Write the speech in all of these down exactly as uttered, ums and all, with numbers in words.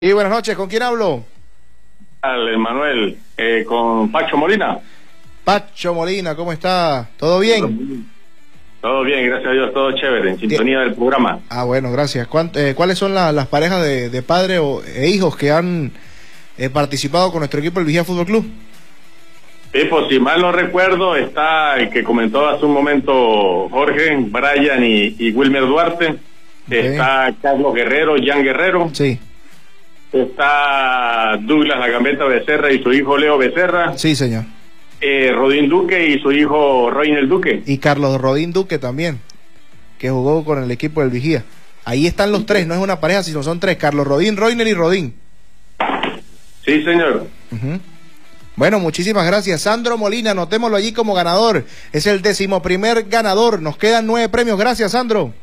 Y buenas noches, ¿con quién hablo? Al Manuel, eh, con Pacho Molina. Pacho Molina, ¿cómo está? ¿Todo bien? Todo bien, gracias a Dios, todo chévere, en sintonía del programa. Ah, bueno, gracias. Eh, ¿Cuáles son la, las parejas de, de padres o, e hijos que han eh, participado con nuestro equipo, el Vigía Fútbol Club? Sí, pues si mal no recuerdo, está el que comentó hace un momento Jorge, Brian y, y Wilmer Duarte. Okay. Está Carlos Guerrero, Jan Guerrero. Sí. Está Douglas La Gambeta Becerra y su hijo Leo Becerra. Sí, señor. Eh, Rodín Duque y su hijo Roinel Duque. Y Carlos Rodín Duque también, que jugó con el equipo del Vigía. Ahí están los tres, no es una pareja, sino son tres: Carlos Rodín, Roinel y Rodín. Sí, señor. Uh-huh. Bueno, muchísimas gracias. Sandro Molina, anotémoslo allí como ganador. Es el decimoprimer ganador. Nos quedan nueve premios. Gracias, Sandro.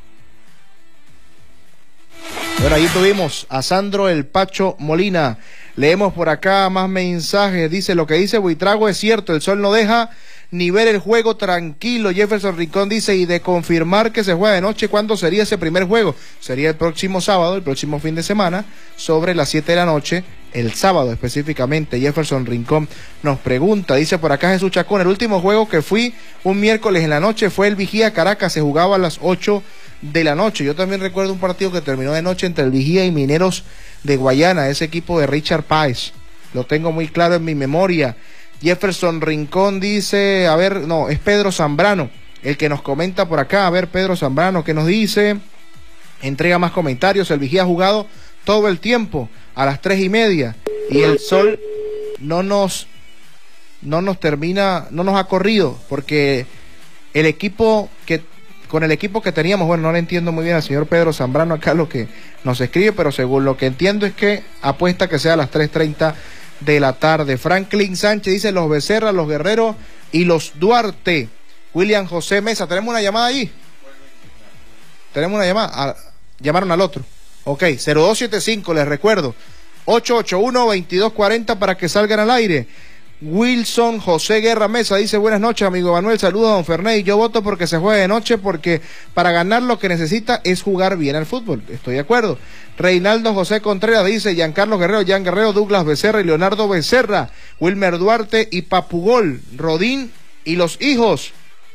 Bueno, ahí tuvimos a Sandro el Pacho Molina. Leemos por acá más mensajes. Dice: lo que dice Buitrago es cierto, el sol no deja ni ver el juego tranquilo. Jefferson Rincón dice: y de confirmar que se juega de noche, ¿cuándo sería ese primer juego? Sería el próximo sábado, el próximo fin de semana, sobre las siete de la noche, el sábado específicamente. Jefferson Rincón nos pregunta, dice por acá Jesús Chacón: el último juego que fui un miércoles en la noche fue el Vigía Caracas, se jugaba a las ocho de la noche. Yo también recuerdo un partido que terminó de noche entre el Vigía y Mineros de Guayana, ese equipo de Richard Páez, lo tengo muy claro en mi memoria. Jefferson Rincón dice, a ver, no, es Pedro Zambrano el que nos comenta por acá. A ver, Pedro Zambrano, ¿qué nos dice? Entrega más comentarios. El Vigía ha jugado todo el tiempo a las tres y media y el sol no nos no nos termina, no nos ha corrido, porque el equipo que con el equipo que teníamos, bueno, no le entiendo muy bien al señor Pedro Zambrano acá lo que nos escribe, pero según lo que entiendo es que apuesta que sea a las tres treinta de la tarde. Franklin Sánchez dice: los Becerra, los Guerreros y los Duarte. William José Mesa, ¿tenemos una llamada ahí? Tenemos una llamada. Ah, llamaron al otro. Ok, cero dos siete cinco, les recuerdo, ocho ocho uno, veintidós cuarenta para que salgan al aire. Wilson José Guerra Mesa dice: buenas noches, amigo Manuel, saludos a don Ferney. Yo voto porque se juegue de noche, porque para ganar lo que necesita es jugar bien al fútbol. Estoy de acuerdo. Reinaldo José Contreras dice: Giancarlo Guerrero, Jan Guerrero, Douglas Becerra y Leonardo Becerra, Wilmer Duarte y Papugol, Rodín y los hijos.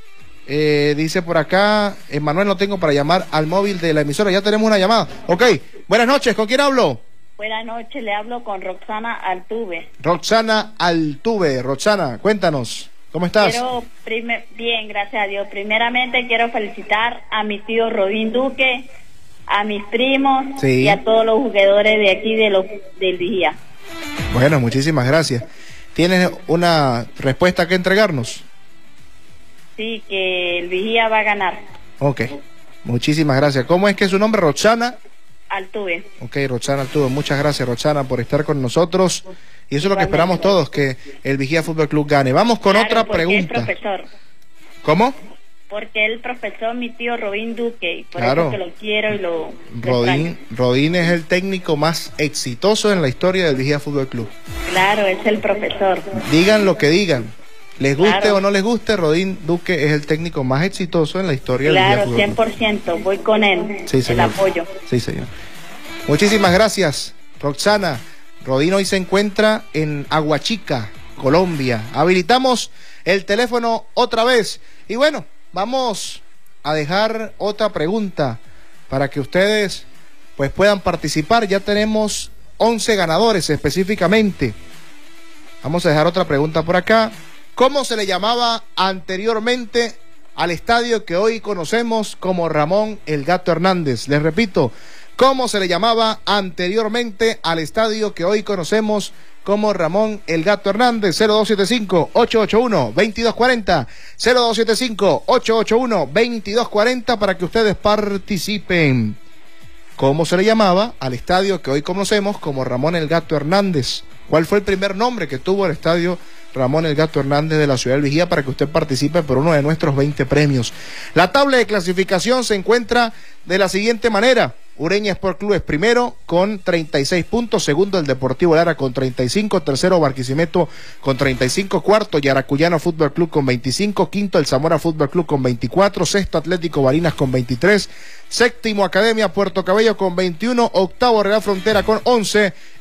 Eh, dice por acá, Manuel, no tengo para llamar al móvil de la emisora. Ya tenemos una llamada. Ok, buenas noches, ¿con quién hablo? Buenas noches, le hablo con Roxana Altuve. Roxana Altuve. Roxana, cuéntanos, ¿cómo estás? Quiero primer, bien, gracias a Dios. Primeramente quiero felicitar a mi tío Rodín Duque, a mis primos, sí, y a todos los jugadores de aquí de los del Vigía. Bueno, muchísimas gracias. ¿Tienes una respuesta que entregarnos? Sí, que el Vigía va a ganar. Ok, muchísimas gracias. ¿Cómo es que es su nombre, Roxana? Altuve. Ok, Roxana Altuve, muchas gracias, Roxana, por estar con nosotros. Y eso es lo que esperamos todos, que el Vigía Fútbol Club gane. Vamos con claro, otra porque pregunta. Es profesor. ¿Cómo? Porque el profesor, mi tío Rodín Duque, y por claro, eso que lo quiero y lo... Rodín, Rodín es el técnico más exitoso en la historia del Vigía Fútbol Club. Claro, es el profesor. Digan lo que digan, les guste claro, o no les guste, Rodín Duque es el técnico más exitoso en la historia claro, del Vigía Fútbol Club. Claro, cien por ciento, voy con él, sí, señor. El apoyo. Sí, señor. Muchísimas gracias, Roxana. Rodín hoy se encuentra en Aguachica, Colombia. Habilitamos el teléfono otra vez. Y bueno, vamos a dejar otra pregunta para que ustedes pues puedan participar. Ya tenemos once ganadores específicamente. Vamos a dejar otra pregunta por acá. ¿Cómo se le llamaba anteriormente al estadio que hoy conocemos como Ramón El Gato Hernández? Les repito, ¿cómo se le llamaba anteriormente al estadio que hoy conocemos como Ramón El Gato Hernández? Cero dos siete cinco, ocho ocho uno, veintidós cuarenta, cero dos siete cinco, ocho ocho uno, veintidós cuarenta para que ustedes participen. ¿Cómo se le llamaba al estadio que hoy conocemos como Ramón El Gato Hernández? ¿Cuál fue el primer nombre que tuvo el estadio Ramón El Gato Hernández de la ciudad del Vigía, para que usted participe por uno de nuestros veinte premios? La tabla de clasificación se encuentra de la siguiente manera: Ureña Sport Club es primero con treinta y seis puntos, segundo el Deportivo Lara con treinta y cinco, tercero Barquisimeto con treinta y cinco, cuarto Yaracuyano Fútbol Club con veinticinco, quinto el Zamora Fútbol Club con veinticuatro, sexto Atlético Barinas con veintitrés, séptimo Academia Puerto Cabello con veintiuno, octavo Real Frontera con once